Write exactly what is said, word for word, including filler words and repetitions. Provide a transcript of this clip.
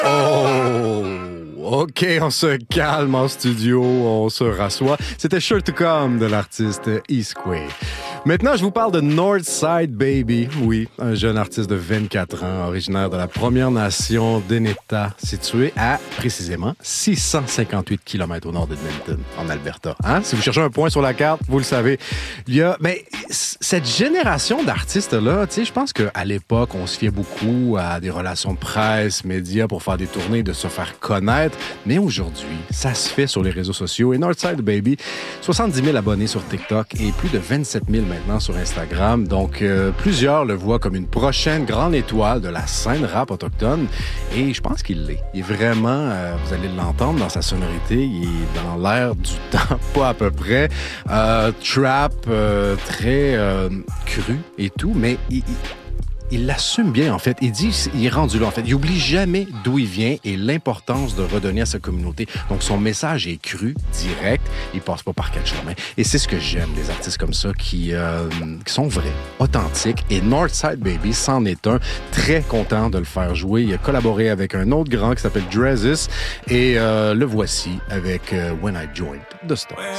Oh! OK, on se calme en studio, on se rassoit. C'était Sure to Come de l'artiste Eastquake. Maintenant, je vous parle de Northside Baby. Oui, un jeune artiste de vingt-quatre ans, originaire de la Première Nation d'Eneta, située à, précisément, six cent cinquante-huit kilomètres au nord d'Edmonton, en Alberta. Hein? Si vous cherchez un point sur la carte, vous le savez. Il y a... Mais cette génération d'artistes-là, tu sais, je pense qu'à l'époque, on se fiait beaucoup à des relations de presse, médias pour faire des tournées, de se faire connaître. Mais aujourd'hui, ça se fait sur les réseaux sociaux. Et Northside Baby, soixante-dix mille abonnés sur TikTok et plus de vingt-sept mille maintenant sur Instagram. Donc, euh, plusieurs le voient comme une prochaine grande étoile de la scène rap autochtone. Et je pense qu'il l'est. Il est vraiment, euh, vous allez l'entendre dans sa sonorité, il est dans l'air du temps, pas à peu près. Euh, trap, euh, très euh, cru et tout, mais il... il Il l'assume bien, en fait. Il dit il est rendu là, en fait. Il oublie jamais d'où il vient et l'importance de redonner à sa communauté. Donc, son message est cru, direct. Il passe pas par quatre chemins. Et c'est ce que j'aime des artistes comme ça qui, euh, qui sont vrais, authentiques. Et Northside Baby c'en est un. Très content de le faire jouer. Il a collaboré avec un autre grand qui s'appelle Drezus. Et euh, le voici avec euh, When I Joined the Stars.